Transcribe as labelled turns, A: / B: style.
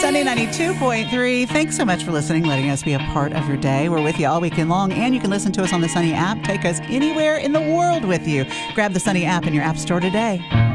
A: Sunny 92.3. Thanks so much for listening, letting us be a part of your day. We're with you all weekend long, and you can listen to us on the Sunny app. Take us anywhere in the world with you. Grab the Sunny app in your app store today.